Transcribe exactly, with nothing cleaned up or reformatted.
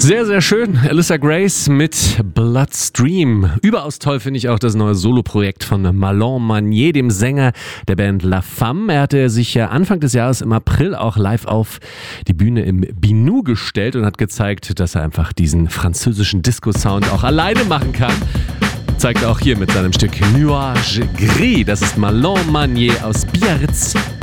Sehr, sehr schön. Alyssa Grace mit Bloodstream. Überaus toll finde ich auch das neue Soloprojekt von Marlon Manier, dem Sänger der Band La Femme. Er hatte sich ja Anfang des Jahres im April auch live auf die Bühne im Binou gestellt und hat gezeigt, dass er einfach diesen französischen Disco-Sound auch alleine machen kann. Zeigt er auch hier mit seinem Stück Nuage Gris. Das ist Marlon Manier aus Biarritz.